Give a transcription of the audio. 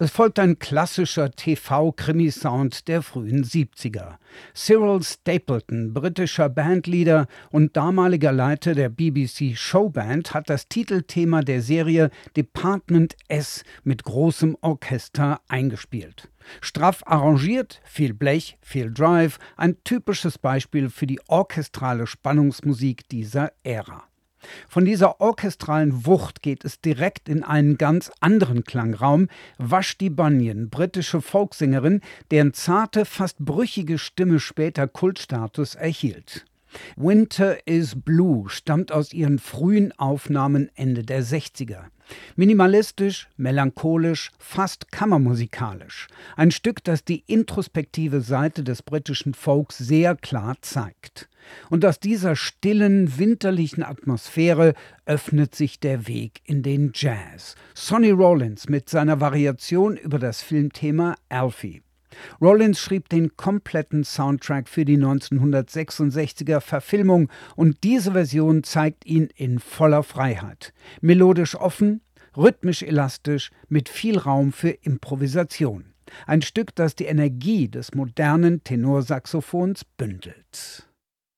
Es folgt ein klassischer TV-Krimi-Sound der frühen 70er. Cyril Stapleton, britischer Bandleader und damaliger Leiter der BBC Showband, hat das Titelthema der Serie Department S mit großem Orchester eingespielt. Straff arrangiert, viel Blech, viel Drive, ein typisches Beispiel für die orchestrale Spannungsmusik dieser Ära. Von dieser orchestralen Wucht geht es direkt in einen ganz anderen Klangraum. Vashti Bunyan, britische Folksängerin, deren zarte, fast brüchige Stimme später Kultstatus erhielt. Winter is Blue stammt aus ihren frühen Aufnahmen Ende der 60er. Minimalistisch, melancholisch, fast kammermusikalisch. Ein Stück, das die introspektive Seite des britischen Folks sehr klar zeigt. Und aus dieser stillen, winterlichen Atmosphäre öffnet sich der Weg in den Jazz. Sonny Rollins mit seiner Variation über das Filmthema Alfie. Rollins schrieb den kompletten Soundtrack für die 1966er Verfilmung und diese Version zeigt ihn in voller Freiheit. Melodisch offen, rhythmisch elastisch, mit viel Raum für Improvisation. Ein Stück, das die Energie des modernen Tenorsaxophons bündelt.